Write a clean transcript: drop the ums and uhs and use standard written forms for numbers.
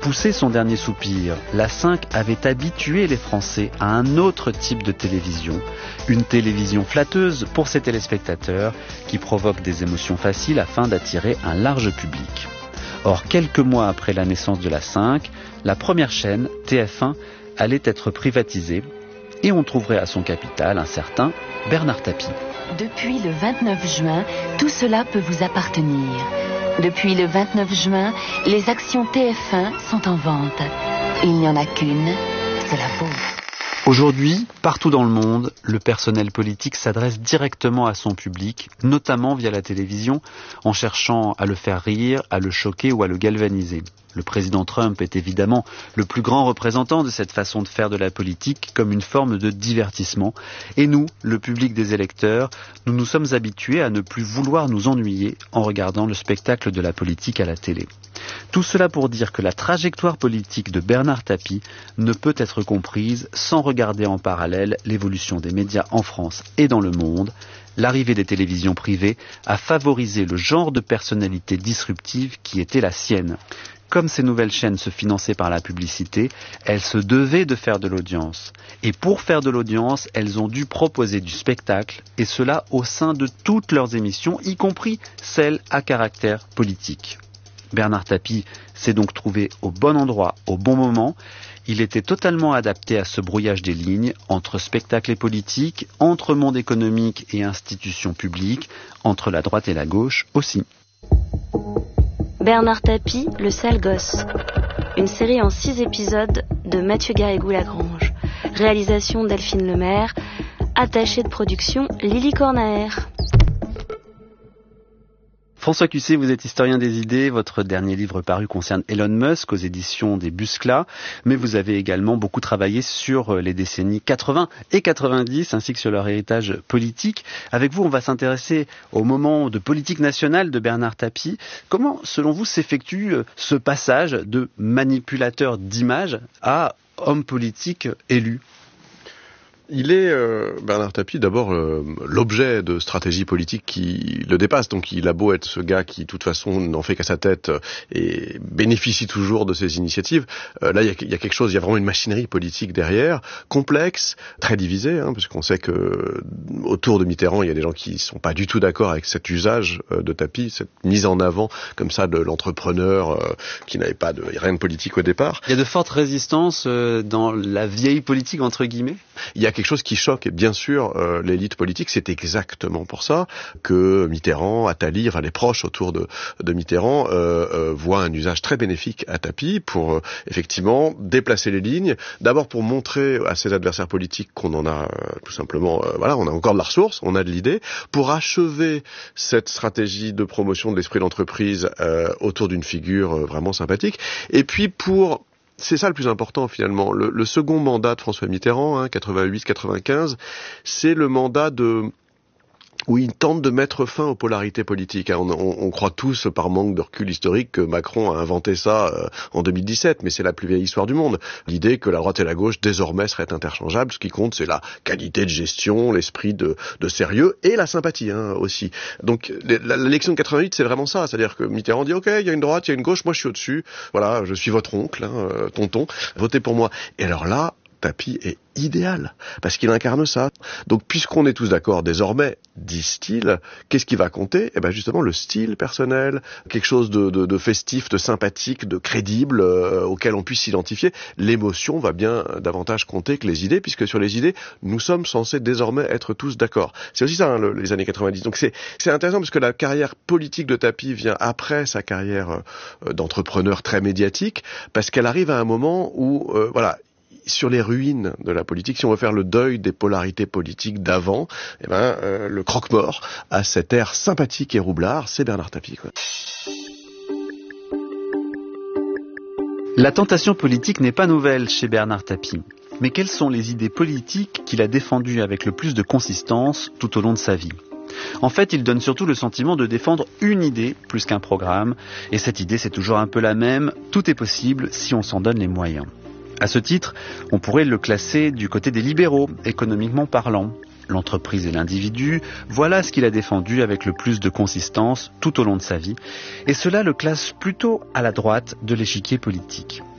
poussé son dernier soupir, la 5 avait habitué les Français à un autre type de télévision, une télévision flatteuse pour ses téléspectateurs qui provoque des émotions faciles afin d'attirer un large public. Or, quelques mois après la naissance de la 5, la première chaîne, TF1, allait être privatisée et on trouverait à son capital un certain Bernard Tapie. Depuis le 29 juin, tout cela peut vous appartenir. Depuis le 29 juin, les actions TF1 sont en vente. Il n'y en a qu'une, c'est la vôtre. Aujourd'hui, partout dans le monde, le personnel politique s'adresse directement à son public, notamment via la télévision, en cherchant à le faire rire, à le choquer ou à le galvaniser. Le président Trump est évidemment le plus grand représentant de cette façon de faire de la politique comme une forme de divertissement. Et nous, le public des électeurs, nous nous sommes habitués à ne plus vouloir nous ennuyer en regardant le spectacle de la politique à la télé. Tout cela pour dire que la trajectoire politique de Bernard Tapie ne peut être comprise sans regarder en parallèle l'évolution des médias en France et dans le monde. L'arrivée des télévisions privées a favorisé le genre de personnalité disruptive qui était la sienne. Comme ces nouvelles chaînes se finançaient par la publicité, elles se devaient de faire de l'audience. Et pour faire de l'audience, elles ont dû proposer du spectacle, et cela au sein de toutes leurs émissions, y compris celles à caractère politique. Bernard Tapie s'est donc trouvé au bon endroit, au bon moment. Il était totalement adapté à ce brouillage des lignes entre spectacle et politique, entre monde économique et institutions publiques, entre la droite et la gauche aussi. Bernard Tapie, le sale gosse. Une série en 6 épisodes de Mathieu Garrigou-Lagrange. Réalisation Delphine Lemaire. Attachée de production Lily Cornaer. François Cussé, vous êtes historien des idées. Votre dernier livre paru concerne Elon Musk aux éditions des Buscla. Mais vous avez également beaucoup travaillé sur les décennies 80 et 90 ainsi que sur leur héritage politique. Avec vous, on va s'intéresser au moment de politique nationale de Bernard Tapie. Comment, selon vous, s'effectue ce passage de manipulateur d'images à homme politique élu ? Il est, Bernard Tapie, d'abord l'objet de stratégie politique qui le dépasse. Donc il a beau être ce gars qui, de toute façon, n'en fait qu'à sa tête et bénéficie toujours de ses initiatives. Là, il y a quelque chose, il y a vraiment une machinerie politique derrière, complexe, très divisée, parce qu'on sait que autour de Mitterrand, il y a des gens qui sont pas du tout d'accord avec cet usage de Tapie, cette mise en avant comme ça de l'entrepreneur qui n'avait pas rien de politique au départ. Il y a de fortes résistances dans la vieille politique, entre guillemets. Il y a quelque chose qui choque, et bien sûr, l'élite politique, c'est exactement pour ça que Mitterrand, Attali, les proches autour de Mitterrand, voient un usage très bénéfique à Tapie pour, effectivement, déplacer les lignes, d'abord pour montrer à ses adversaires politiques qu'on en a, tout simplement, on a encore de la ressource, on a de l'idée, pour achever cette stratégie de promotion de l'esprit d'entreprise autour d'une figure vraiment sympathique, et puis c'est ça le plus important finalement. Le second mandat de François Mitterrand, 88-95, c'est le mandat où il tente de mettre fin aux polarités politiques. On croit tous, par manque de recul historique, que Macron a inventé ça en 2017, mais c'est la plus vieille histoire du monde. L'idée que la droite et la gauche, désormais, seraient interchangeables. Ce qui compte, c'est la qualité de gestion, l'esprit de sérieux et la sympathie aussi. Donc l'élection de 88, c'est vraiment ça. C'est-à-dire que Mitterrand dit « Ok, il y a une droite, il y a une gauche, moi je suis au-dessus. Voilà, je suis votre oncle, tonton, votez pour moi. » Et alors là, Tapie est idéal, parce qu'il incarne ça. Donc, puisqu'on est tous d'accord désormais, disent-ils, qu'est-ce qui va compter ? Eh ben, justement, le style personnel, quelque chose de festif, de sympathique, de crédible, auquel on puisse s'identifier. L'émotion va bien davantage compter que les idées, puisque sur les idées, nous sommes censés désormais être tous d'accord. C'est aussi ça, les années 90. Donc, c'est intéressant, parce que la carrière politique de Tapie vient après sa carrière d'entrepreneur très médiatique, parce qu'elle arrive à un moment où, sur les ruines de la politique, si on veut faire le deuil des polarités politiques d'avant, le croque-mort a cet air sympathique et roublard, c'est Bernard Tapie, quoi. La tentation politique n'est pas nouvelle chez Bernard Tapie. Mais quelles sont les idées politiques qu'il a défendues avec le plus de consistance tout au long de sa vie ? En fait, il donne surtout le sentiment de défendre une idée plus qu'un programme. Et cette idée, c'est toujours un peu la même. Tout est possible si on s'en donne les moyens. À ce titre, on pourrait le classer du côté des libéraux, économiquement parlant. L'entreprise et l'individu, voilà ce qu'il a défendu avec le plus de consistance tout au long de sa vie. Et cela le classe plutôt à la droite de l'échiquier politique.